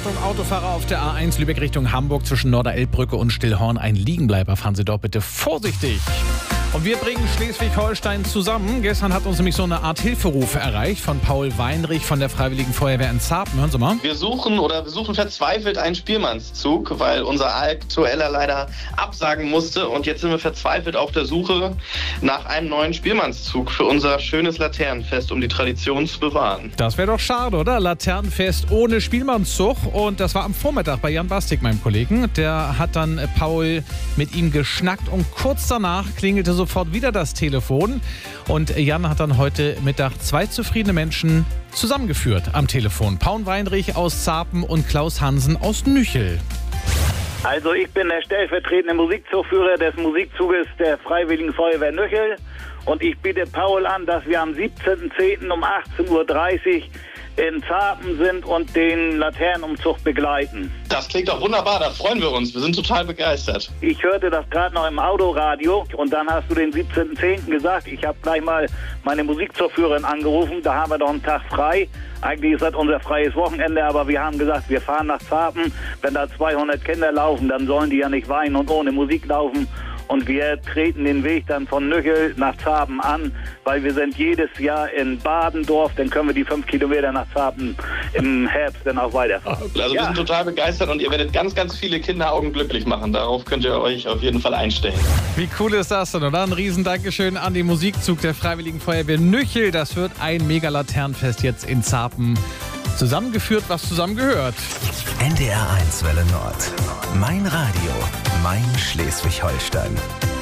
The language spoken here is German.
Achtung, Autofahrer auf der A1 Lübeck Richtung Hamburg zwischen Norderelbbrücke und Stillhorn. Ein Liegenbleiber, fahren Sie dort bitte vorsichtig. Und wir bringen Schleswig-Holstein zusammen. Gestern hat uns nämlich so eine Art Hilferuf erreicht von Paul Weinrich von der Freiwilligen Feuerwehr in Zarpen. Hören Sie mal. Wir suchen verzweifelt einen Spielmannszug, weil unser aktueller leider absagen musste. Und jetzt sind wir verzweifelt auf der Suche nach einem neuen Spielmannszug für unser schönes Laternenfest, um die Tradition zu bewahren. Das wäre doch schade, oder? Laternenfest ohne Spielmannszug. Und das war am Vormittag bei Jan Bastik, meinem Kollegen. Der hat dann Paul mit ihm geschnackt und kurz danach klingelte sofort wieder das Telefon. Und Jan hat dann heute Mittag 2 zufriedene Menschen zusammengeführt am Telefon. Paul Weinrich aus Zarpen und Klaus Hansen aus Nüchel. Also ich bin der stellvertretende Musikzugführer des Musikzuges der Freiwilligen Feuerwehr Nüchel und ich biete Paul an, dass wir am 17.10. um 18.30 Uhr in Zarpen sind und den Laternenumzug begleiten. Das klingt doch wunderbar, da freuen wir uns. Wir sind total begeistert. Ich hörte das gerade noch im Autoradio und dann hast du den 17.10. gesagt. Ich habe gleich mal meine Musikzugführerin angerufen, da haben wir doch einen Tag frei. Eigentlich ist das unser freies Wochenende, aber wir haben gesagt, wir fahren nach Zarpen. Wenn da 200 Kinder laufen, dann sollen die ja nicht weinen und ohne Musik laufen. Und wir treten den Weg dann von Nüchel nach Zarpen an, weil wir sind jedes Jahr in Badendorf, dann können wir die 5 Kilometer nach Zarpen im Herbst dann auch weiterfahren. Also wir sind total begeistert und ihr werdet ganz, ganz viele Kinderaugen glücklich machen. Darauf könnt ihr euch auf jeden Fall einstellen. Wie cool ist das denn, oder? Ein riesen Dankeschön an den Musikzug der Freiwilligen Feuerwehr Nüchel. Das wird ein Mega-Laternenfest jetzt in Zarpen. Zusammengeführt, was zusammengehört. NDR 1 Welle Nord. Mein Radio, mein Schleswig-Holstein.